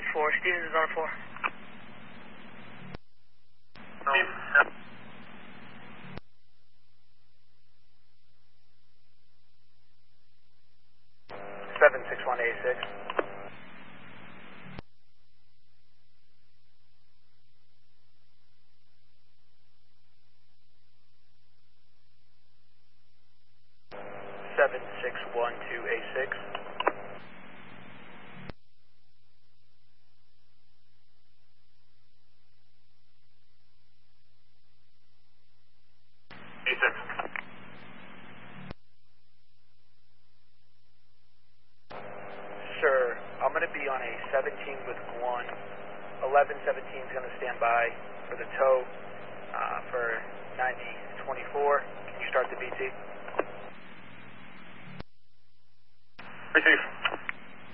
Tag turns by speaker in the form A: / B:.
A: 4. Stevens is on 4.
B: Stevens. 76186. Seven six one two eight six. Sure. I'm going to be on a 17 with Guan. 1117 is going to stand by for the tow for 9024. Can you start the BT?
C: Receive.